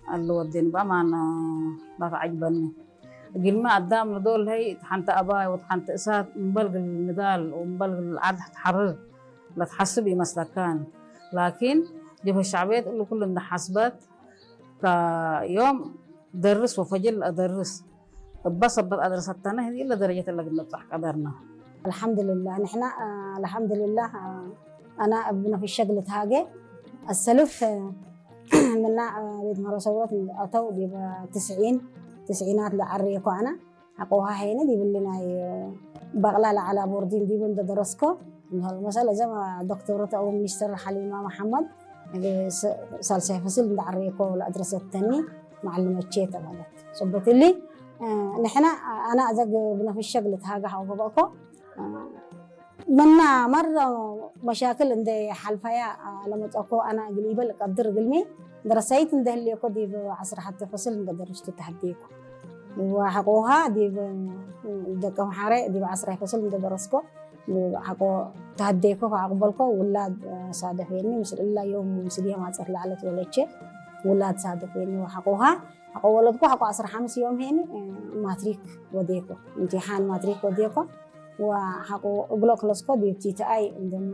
اللي ودين بأمانة ما عجبني. قلنا قدام دول هي طحنت أباي وطحنت إسات مبلغ النضال ومبلغ العرض تحرر لا تحسبي مسلكان، لكن جبهة الشعبية تقول له كل إن حسبات كيوم درس وفجل أدرس بس أدرس التانية هذه إلا درجة اللي قلنا بصح قدرنا. الحمد لله نحن الحمد لله أنا ابن في الشغل هاجي السلف منا بيت مرسوات أتو دي 90 لعريكو أنا حقوها هنا دي بلنا بغلال على بوردين دي بند درسكو المسألة زي ما دكتورة أو مستر حليمة محمد سالسة فصل لعريكو الأدرس الثاني معلمة تشيتا مالت صبت لي نحن أنا أزق بنا في الشغل هاجا حوقبكو منا مرة مشاكل عند حلفيا لما تأكو أنا قريبة لقدر قلمي درسيت عند اللي كودي بعصر حتى فصل درست تحديكو وحقوها دي دكم حارة دي بعصر فصل عند درسكو حقو تحديكو فأقبلكو ولاد صادفيني مثل الله يوم مسلية ما تصير لعلت ولا شيء ولاد صادفيني وحقوها حقو ولدكو حقو عصر 5 يوم هني ماتريك وديكو امتحان ماتريك وديكو وحقو بلوك لسكو دي بتيتاي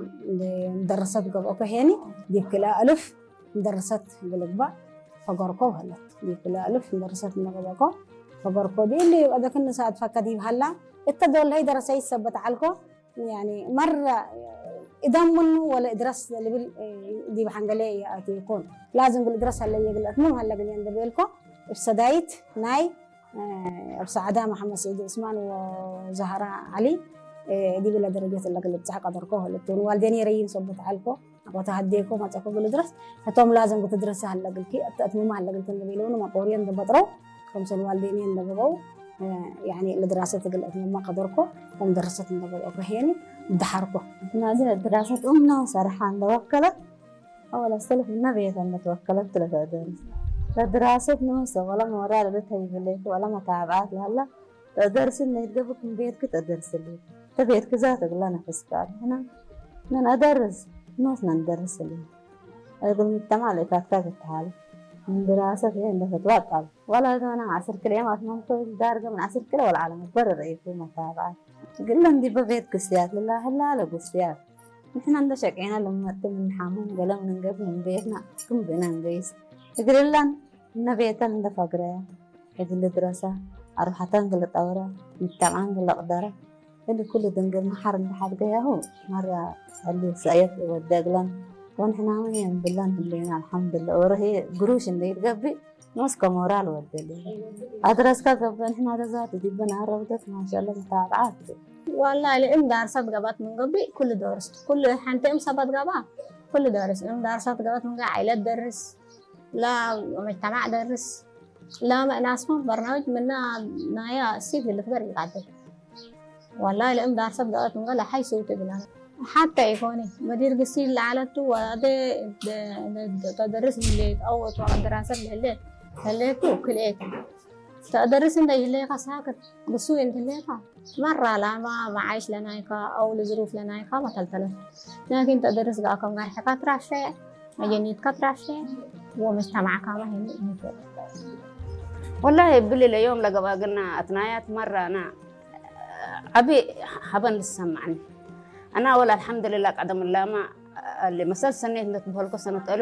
مدرسات قبقو هني دي كلا ألف مدرسات قلقبا فقرقو هلا دي كلا ألف مدرسات قبقو فقرقو دي اللي أذا كنا ساعد فكديب هلا التدول هاي درسي سبت علكو يعني مرة إذا منه ولا إدرس اللي دي بحنجلية يكون لازم بالإدرس هلا يقول أتمم هلا قلنا ندبيلكو السدايت ناي بسعادة محمد سعيد عثمان وزهراء علي دي بلا درجات اللي قلت قدركوها لتون والدين يرين صبت علكو وتهديكو ما تاكو بالدرس فتوم لازم تدرس هلا قلكي اتمم هلا قلت نبيلون ما قوريان دبطرو خمس الوالدين دبغو يعني الدراسه تقل اتمم قدركو ومدرسه دبغو هيني دحركو نادي الدراسه امنا صراحه توكلت اول استلف النبي كان توكلت لدرس الدراسة نوسة ولا مورال بتهي بالليل ولا متابعات لهلا تدرس إنه يدقق من بيتك تدرس لي تبيتك ذاتك لا نفس كار هنا أدرس نوس ندرس لي أقول مجتمع اللي كاتك الحالة من دراسة في عندك توقع ولا أنا 10 كلمات ممكن دارجة من 10 كلا ولا على مبرر أي في متابعات قلنا ندي ببيت كسيات لله هلا لا قسيات نحن عندنا شقينا لما تم حامون قلم من قبل من بيتنا كم بينا نقيس يقول لنا نبيت عند فقرة يقول دراسة أروح أتنقل الطورة مجتمعان قل أقدره اللي كل دنقل محر بحد جاهو مرة اللي سايف ودقلن ونحن عامين بالله اللينا الحمد لله ورهي قروش اللي يرقبي نوسك مورال ودلي أدرس كذب نحن رزات دي بنا روضت ما شاء الله متابعات والله العلم دارسات قبات من قبل كل درست كل حنتم سبت قبا كل درس العلم دارسات قبات من عائلة درس لا مجتمع درس لا ناس ما برنامج منا نايا سيف اللي فقر يقعد والله العلم دارسات قبات من قبل حي سوت بلان حتى يكوني مدير قصير لعلته وهذا تدرس اللي أو دراسة اللي كل إيه تدرس اللي قصاك بسوي اللي مرة لا ما عايش لنايكا أو لظروف لنايكا ما تلتلف لكن تدرس قاكم غير حكات راشة مجنيت كتراشة ومجتمع كامل هنا والله بلي اليوم لقى قلنا أثنايات مرة أنا أبي حبن للسمعني أنا ولا الحمد لله قدم الله ما اللي مثل سنة نتبهلكو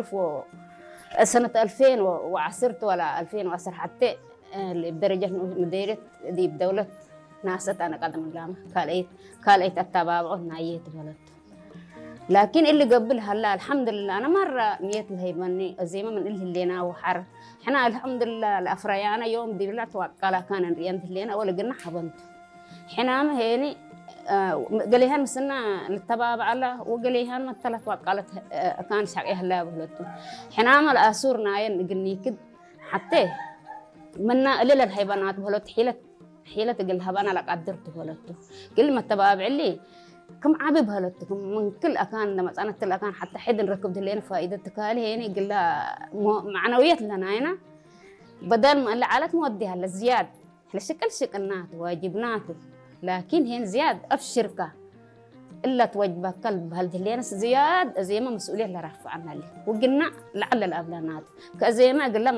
سنة 2010 ولا 2010 حتى اللي بدرجة مديرة دي بدولة ناست أنا قدم الله كاليت التبابع نايت بلد لكن اللي قبل هلا الحمد لله أنا مرة ميت الهيباني زيما من اللي لنا وحر إحنا الحمد لله الأفريانا يوم دي لا توكلا كان ريان لنا ولا قلنا حبنت إحنا ما هيني قليهان مسنا التباب على وقليهان ما ثلاث وقالت كان شقيه هلا بهلتو إحنا ما الأسورنا ين قلني كد حتى منا قليل الهيبانات بهلت حيلة قل هبانا لك قدرت بهلتو كل ما التباب علي كم عبي بهلتكم من كل أكان لما أنا كل أكان حتى حد نركب دلين فائدة تكالي هني قلنا معنويات لنا هنا بدل ما اللي علت موديها للزياد إحنا شكلنات واجبنات لكن هين زياد أف شركة إلا توجبه كلب هالدلين زياد زي ما مسؤولية اللي رفعنا له وقلنا لعل الأبلانات كزي ما قلنا